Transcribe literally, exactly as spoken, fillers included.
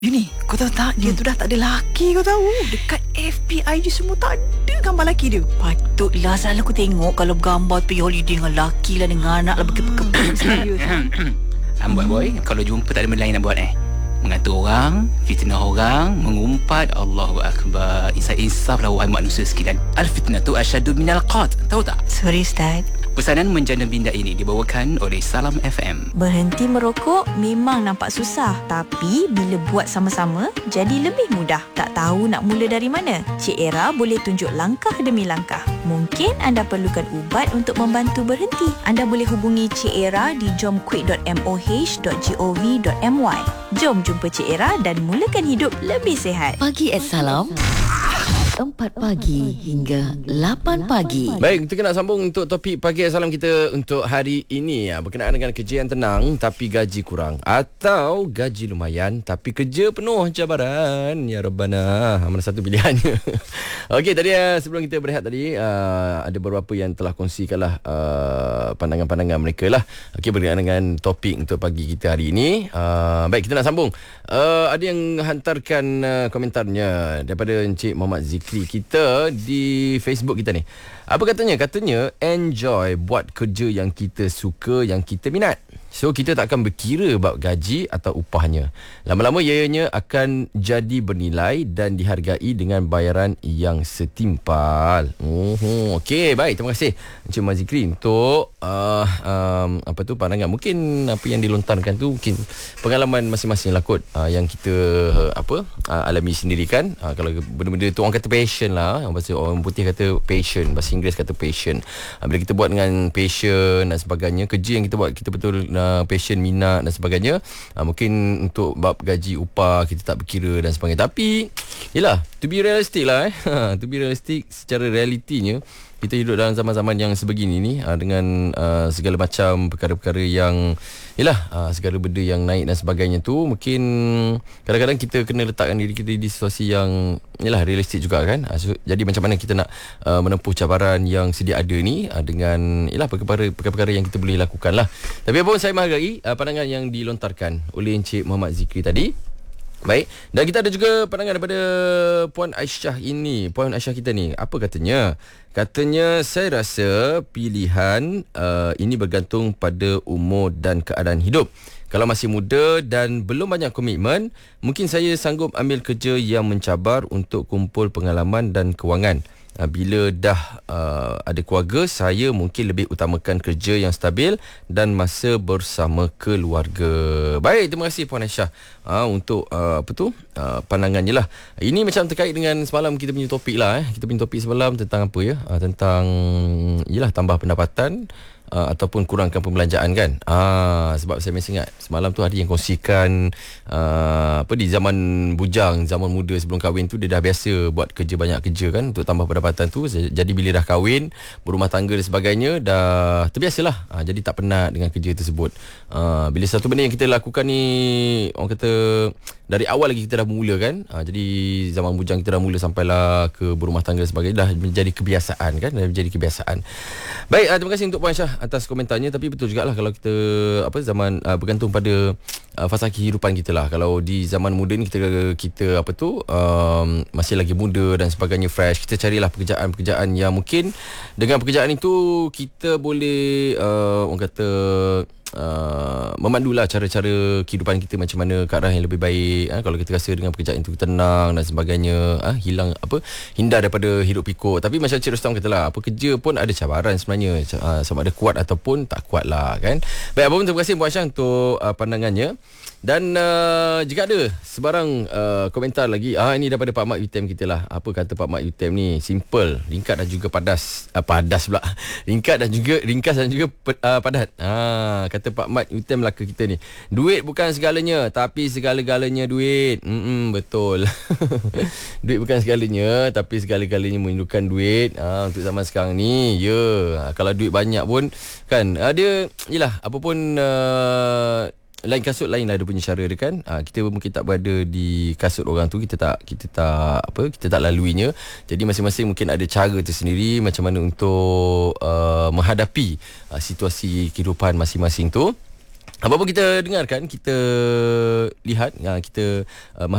Yuni, kau tahu tak, dia tu dah tak ada laki, kau tahu. Dekat F B I je semua tak ada gambar laki dia. Patutlah selalu aku tengok kalau gambar pergi holiday dengan laki lah, dengan anak lah, berkepuk-kepuk. Serius. Ambot boy, kalau jumpa tak ada benda lain nak buat eh. Mengatur orang, fitnah orang, mengumpat. Allahu Akbar. Insaf-insaf lah wahai manusia sekalian. Al-fitnatu asyadu minal qat. Tahu tak? Sorry Ustaz. Pesanan menjana minda ini dibawakan oleh Salam F M. Berhenti merokok memang nampak susah, tapi bila buat sama-sama jadi lebih mudah. Tak tahu nak mula dari mana? Cik Era boleh tunjuk langkah demi langkah. Mungkin anda perlukan ubat untuk membantu berhenti. Anda boleh hubungi Cik Era di jomquick dot moh dot gov dot my. Jom jumpa Cik Era dan mulakan hidup lebih sihat. Pagi at Salam, empat pagi hingga lapan pagi. Baik, kita nak sambung untuk topik Pagi Salam kita untuk hari ini ya, berkenaan dengan kerja yang tenang tapi gaji kurang, atau gaji lumayan tapi kerja penuh cabaran. Ya Rabbana, mana satu pilihannya? Okey, tadi uh, sebelum kita berehat tadi uh, ada beberapa yang telah kongsikanlah uh, pandangan-pandangan mereka lah. Okey, berkenaan dengan topik untuk pagi kita hari ini. Uh, baik, kita nak sambung. Uh, ada yang hantarkan uh, komentarnya daripada Encik Muhammad Zikri kita di Facebook kita ni. Apa katanya? Katanya enjoy buat kerja yang kita suka, yang kita minat. So kita tak akan berkira bab gaji atau upahnya. Lama-lama ianya akan jadi bernilai dan dihargai dengan bayaran yang setimpal. Oh, okey, baik, terima kasih Encik Mazikri untuk uh, um, apa tu pandangan. Mungkin apa yang dilontarkan tu mungkin pengalaman masing-masing lah kot, uh, yang kita uh, apa uh, alami sendiri kan. Uh, kalau benda-benda tu orang kata passion lah, bahasa orang putih kata passion, bahasa Inggeris kata passion. Uh, bila kita buat dengan passion dan sebagainya, kerja yang kita buat kita betul uh, passion, minat dan sebagainya, uh, mungkin untuk bab gaji, upah kita tak berkira dan sebagainya. Tapi yelah, to be realistic lah eh. To be realistic secara realitinya, kita hidup dalam zaman-zaman yang sebegini ni, uh, dengan uh, segala macam perkara-perkara yang yelah, uh, segala benda yang naik dan sebagainya tu, mungkin kadang-kadang kita kena letakkan diri kita di situasi yang yelah realistik juga kan. Uh, so, jadi macam mana kita nak uh, menempuh cabaran yang sedia ada ni, uh, dengan yelah perkara- perkara-perkara yang kita boleh lakukan lah. Tapi apa pun saya menghargai uh, pandangan yang dilontarkan oleh Encik Muhammad Zikri tadi. Baik, dan kita ada juga pandangan daripada Puan Aisyah ini. Puan Aisyah kita ni, apa katanya? Katanya, saya rasa pilihan uh, ini bergantung pada umur dan keadaan hidup. Kalau masih muda dan belum banyak komitmen, mungkin saya sanggup ambil kerja yang mencabar untuk kumpul pengalaman dan kewangan. Bila dah uh, ada keluarga, saya mungkin lebih utamakan kerja yang stabil dan masa bersama keluarga. Baik, terima kasih Puan Aisyah uh, untuk uh, apa tu uh, pandangannya lah. Ini macam terkait dengan semalam kita punya topik lah eh. Kita punya topik semalam tentang apa ya? Uh, tentang yelah tambah pendapatan Uh, ataupun kurangkan pembelanjaan kan. Ah, sebab saya masih ingat semalam tu ada yang kongsikan uh, apa di zaman bujang, zaman muda sebelum kahwin tu dia dah biasa buat kerja banyak kerja kan untuk tambah pendapatan tu. Jadi bila dah kahwin, berumah tangga dan sebagainya, dah terbiasalah. Ah, jadi tak penat dengan kerja tersebut. Ah, bila satu benda yang kita lakukan ni, orang kata dari awal lagi kita dah mula kan. Ah, jadi zaman bujang kita dah mula sampailah ke berumah tangga dan sebagainya, dah menjadi kebiasaan kan, dah menjadi kebiasaan. Baik, ah, terima kasih untuk Puan Syah atas komentarnya. Tapi betul jugalah kalau kita apa zaman uh, bergantung pada uh, fasa kehidupan kita lah. Kalau di zaman muda ni kita kita apa tu um, masih lagi muda dan sebagainya, fresh, kita carilah pekerjaan-pekerjaan yang mungkin dengan pekerjaan itu kita boleh uh, orang kata Uh, memandulah cara-cara kehidupan kita macam mana ke arah yang lebih baik. Ha, kalau kita rasa dengan pekerjaan itu tenang dan sebagainya, ha, hilang apa hindar daripada hidup pikuk. Tapi macam Cik Rustam katalah, apa kerja pun ada cabaran sebenarnya, uh, sama ada kuat ataupun tak kuat lah kan. Baik, apa pun terima kasih Puan Syah untuk uh, pandangannya. Dan uh, jika ada sebarang uh, komentar lagi, ah ini daripada Pak Mat Yutem kita lah. Apa kata Pak Mat Yutem ni? Simple, ringkas dan juga padas. Uh, padas pula. Ringkas dan juga ringkas dan juga uh, padat. Ah, kata Pak Mat Yutem laka kita ni. Duit bukan segalanya, tapi segala-galanya duit. Hmm, betul. Duit bukan segalanya, tapi segala-galanya memerlukan duit. Ah, untuk zaman sekarang ni, ya. Yeah. Kalau duit banyak pun kan, uh, dia yalah apa pun uh, lain kasut lain lah dia punya cara dia kan. Ha, kita mungkin tak berada di kasut orang tu, kita tak kita tak apa kita tak laluinya. Jadi masing-masing mungkin ada cara tersendiri macam mana untuk uh, menghadapi uh, situasi kehidupan masing-masing tu. Apa pun kita dengarkan, kita lihat, kita uh,